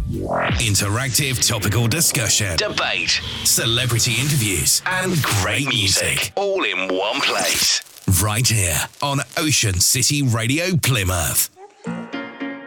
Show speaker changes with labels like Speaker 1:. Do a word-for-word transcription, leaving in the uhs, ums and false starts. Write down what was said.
Speaker 1: Interactive topical discussion, debate, celebrity interviews, and great music. All in one place. Right here on Ocean City Radio Plymouth.